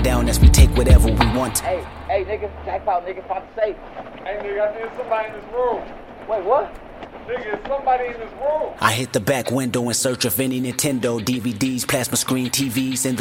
down as we take whatever we want. Hey, nigga, jackpot, nigga, find the safe. Hey, nigga, I think somebody in this room. Wait, what? Nigga, it's somebody in this room. I hit the back window in search of any Nintendo DVDs, plasma screen TVs, and the